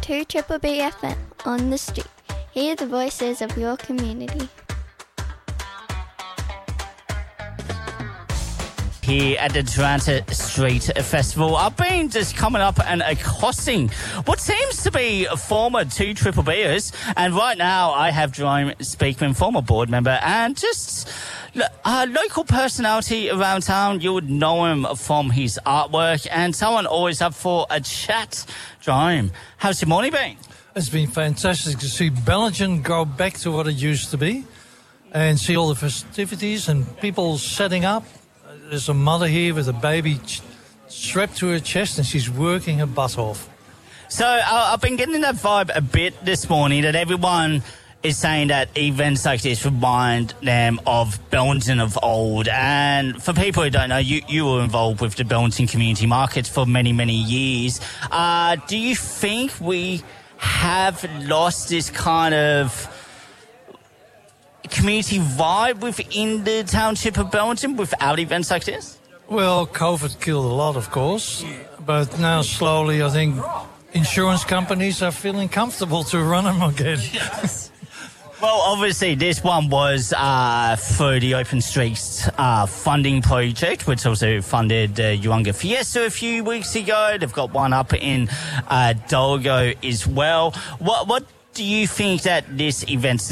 2 Triple B FM on the street. Hear the voices of your community. Here at the Toronto Street Festival, I've been just coming up and accosting what seems to be former 2 Triple Bers, and right now I have Jerome Speakman, former board member, and just a local personality around town. You would know him from his artwork, and someone always up for a chat. Jerome, how's your morning been? It's been fantastic to see Bellingen go back to what it used to be and see all the festivities and people setting up. There's a mother here with a baby strapped to her chest and she's working her butt off. So I've been getting that vibe a bit this morning that everyone is saying that events like this remind them of Bellingen of old. And for people who don't know, you were involved with the Bellingen Community Market for many, many years. Do you think we have lost this kind of community vibe within the township of Bellingen without events like this? Well, COVID killed a lot, of course. But now slowly I think insurance companies are feeling comfortable to run them again. Yes. Well, obviously, this one was through the Open Streets funding project, which also funded Urunga Fiesta a few weeks ago. They've got one up in Dolgo as well. What do you think that this event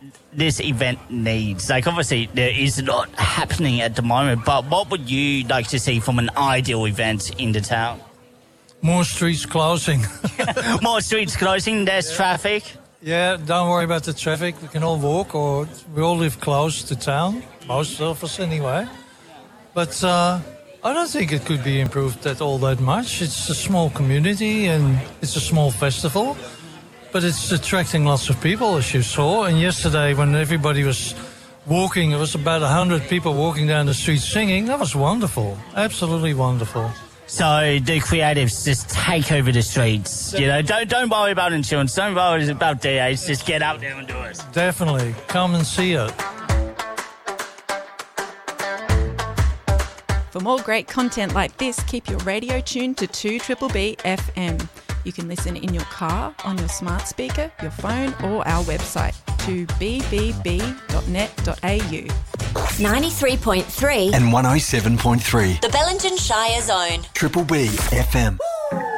needs? Like, obviously, there is a lot happening at the moment, but what would you like to see from an ideal event in the town? More streets closing. More streets closing, less traffic. Yeah, don't worry about the traffic. We can all walk, or we all live close to town. Most of us anyway. But I don't think it could be improved that much. It's a small community and it's a small festival. But it's attracting lots of people, as you saw. And yesterday, when everybody was walking, there was about 100 people walking down the street singing. That was wonderful. Absolutely wonderful. So the creatives just take over the streets. You know, don't worry about insurance. Don't worry about DAs. Just get out there and do it. Definitely. Come and see it. For more great content like this, keep your radio tuned to 2 Triple B FM. You can listen in your car, on your smart speaker, your phone, or our website, 2bbb.net.au. 93.3 and 107.3. The Bellingen Shire Zone. Triple B FM.